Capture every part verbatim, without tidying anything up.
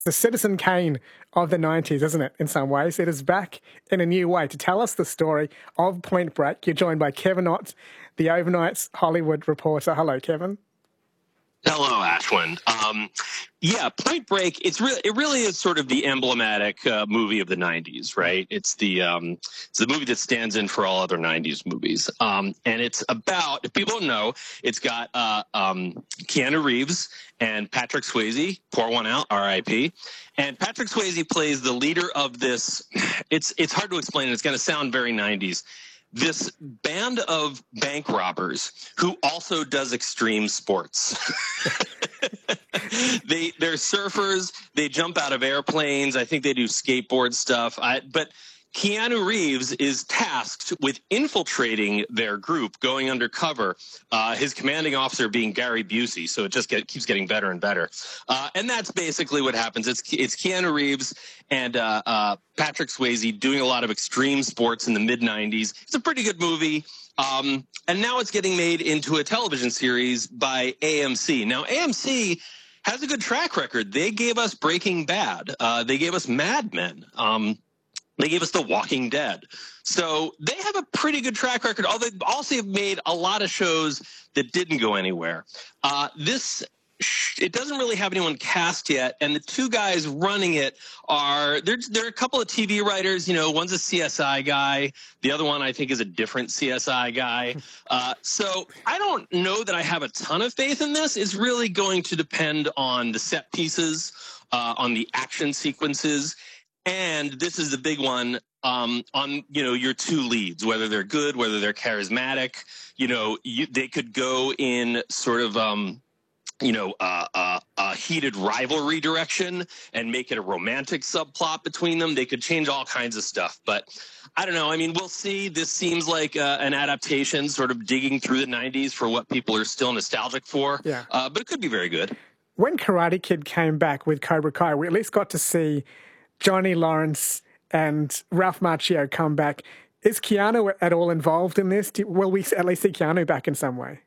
the Citizen Kane of the nineties, isn't it, in some ways? It is back in a new way. To tell us the story of Point Break, you're joined by Kevin Ott, the Overnight's Hollywood reporter. Hello, Kevin. Hello, Ashwin. Um, yeah, Point Break. It's really, it really is sort of the emblematic uh, movie of the nineties, right? It's the um, it's the movie that stands in for all other nineties movies, um, and it's about. If people don't know, it's got uh, um, Keanu Reeves and Patrick Swayze. Pour one out, R I P. And Patrick Swayze plays the leader of this. It's it's hard to explain. It's going to sound very nineties. This band of bank robbers who also does extreme sports. they they're surfers. They jump out of airplanes. I think they do skateboard stuff. I, but Keanu Reeves is tasked with infiltrating their group, going undercover. Uh, his commanding officer being Gary Busey, so it just get, keeps getting better and better. Uh, and that's basically what happens. It's it's Keanu Reeves and uh, uh, Patrick Swayze doing a lot of extreme sports in the mid nineties. It's a pretty good movie. Um, and now it's getting made into a television series by A M C. Now, A M C has a good track record. They gave us Breaking Bad. Uh, they gave us Mad Men. Um, They gave us The Walking Dead. So they have a pretty good track record. Although they also have made a lot of shows that didn't go anywhere. Uh, this, it doesn't really have anyone cast yet. And the two guys running it are, there are a couple of T V writers. You know, one's a C S I guy. The other one, I think, is a different C S I guy. Uh, so I don't know that I have a ton of faith in this. It's really going to depend on the set pieces, uh, on the action sequences. And this is the big one um, on, you know, your two leads, whether they're good, whether they're charismatic. You know, you, they could go in sort of, um, you know, uh, uh, a heated rivalry direction and make it a romantic subplot between them. They could change all kinds of stuff. But I don't know. I mean, we'll see. This seems like uh, an adaptation, sort of digging through the nineties for what people are still nostalgic for. Yeah. Uh, but it could be very good. When Karate Kid came back with Cobra Kai, we at least got to see Johnny Lawrence and Ralph Macchio come back. Is Keanu at all involved in this? Do, will we at least see Keanu back in some way?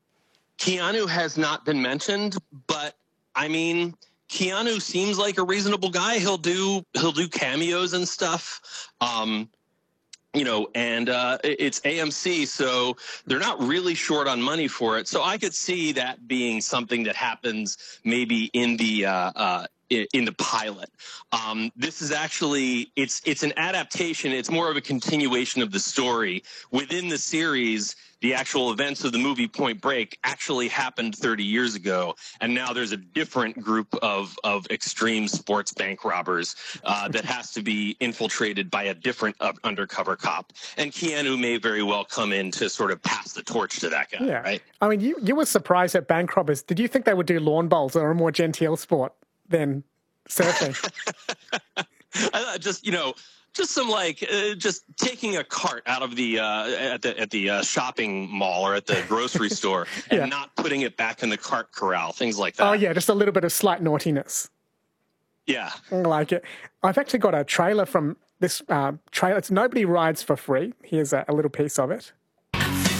Keanu has not been mentioned, but I mean, Keanu seems like a reasonable guy. He'll do he'll do cameos and stuff. Um, you know, and uh, it's A M C, so they're not really short on money for it. So I could see that being something that happens maybe in the uh, uh, in the pilot. Um, this is actually, it's it's an adaptation. It's more of a continuation of the story. Within the series, the actual events of the movie Point Break actually happened thirty years ago, and now there's a different group of, of extreme sports bank robbers uh, that has to be infiltrated by a different uh, undercover cop. And Keanu may very well come in to sort of pass the torch to that guy, yeah. right? I mean, you, you were surprised at bank robbers. Did you think they would do lawn bowls or a more genteel sport than surfing? I, just, you know, just some like uh, just taking a cart out of the uh, at the at the uh, shopping mall or at the grocery store and yeah. not putting it back in the cart corral, things like that. Oh yeah, just a little bit of slight naughtiness. Yeah, I like it. I've actually got a trailer from this uh, trailer. It's Nobody Rides for Free. Here's a, a little piece of it.